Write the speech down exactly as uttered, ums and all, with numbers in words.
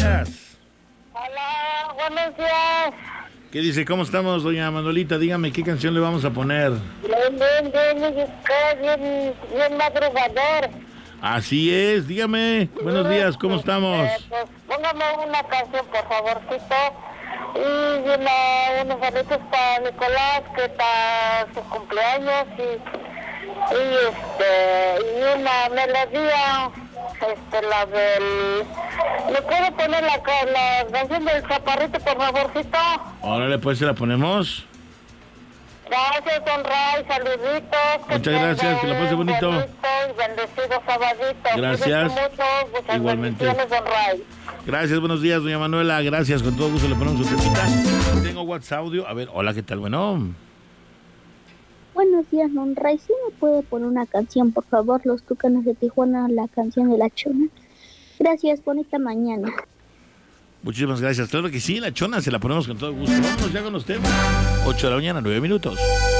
días. Hola, buenos días. ¿Qué dice? ¿Cómo estamos, doña Manuelita? Dígame, ¿qué canción le vamos a poner? Bien, bien, bien, bien, bien, bien madrugador. Así es, dígame. Buenos días, ¿cómo estamos? Eh, pues póngame una canción, por favorcito. Y una, unos saludos para Nicolás, que está su cumpleaños. Y, y, este, y una melodía, este, la del... ¿Me puede poner la, la canción del Chaparrito, por favorcito? Órale, pues se la ponemos. Gracias, don Ray, saluditos. Muchas gracias, que la pase bonito. Y bendecido sabadito. Gracias. Mucho, muchas Igualmente. bendiciones, don Ray. Gracias, buenos días, doña Manuela. Gracias, con todo gusto le ponemos su temita. Tengo WhatsApp audio. A ver, hola, ¿qué tal? Bueno. Buenos días, don Ray. ¿Sí me puede poner una canción, por favor? Los Tucanes de Tijuana, la canción de La Chona. Gracias, bonita mañana. Muchísimas gracias. Claro que sí, La Chona se la ponemos con todo gusto. Vámonos ya con los temas. ocho de la mañana, nueve minutos.